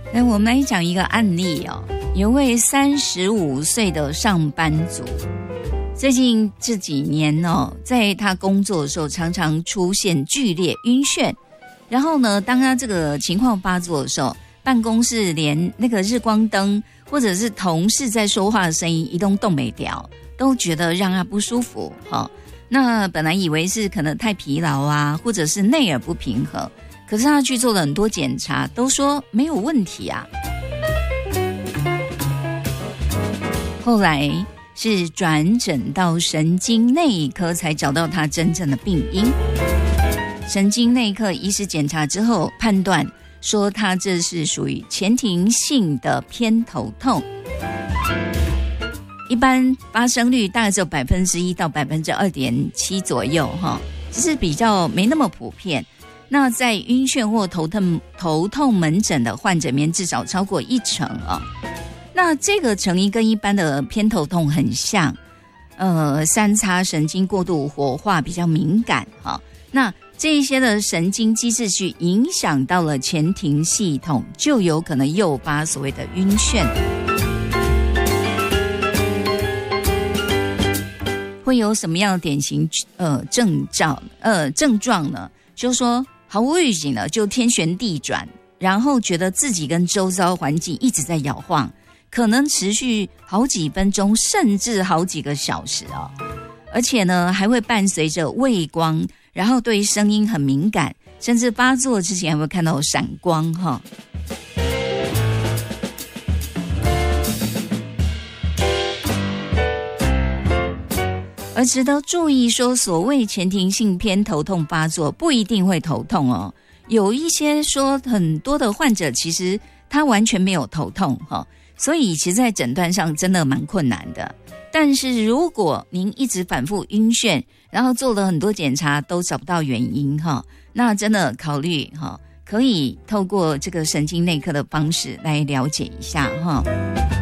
那我们来讲一个案例哦，有位35岁的上班族，最近这几年哦，在他工作的时候常常出现剧烈晕眩，然后呢，当他这个情况发作的时候，办公室连那个日光灯或者是同事在说话的声音一动没掉，都觉得让他不舒服哈。那本来以为是可能太疲劳啊，或者是内耳不平衡，可是他去做了很多检查，都说没有问题啊。后来是转诊到神经内科才找到他真正的病因。神经内科医师检查之后判断说他这是属于前庭性的偏头痛，一般发生率大概只有 1% 到 2.7% 左右哈，只是比较没那么普遍。那在晕眩或头痛门诊的患者里面至少超过1%啊。那这个成因跟一般的偏头痛很像，三叉神经过度活化比较敏感哈。那这一些的神经机制去影响到了前庭系统，就有可能诱发所谓的晕眩。会有什么样的典型症状呢？就是说毫无预警的就天旋地转，然后觉得自己跟周遭环境一直在摇晃，可能持续好几分钟甚至好几个小时哦。而且呢还会伴随着畏光，然后对声音很敏感，甚至发作之前还会看到闪光哈。而值得注意说，所谓前庭性偏头痛发作不一定会头痛哦，有一些说很多的患者其实他完全没有头痛哈，所以其实在诊断上真的蛮困难的。但是如果您一直反复晕眩，然后做了很多检查都找不到原因哈，那真的考虑哈，可以透过这个神经内科的方式来了解一下哈。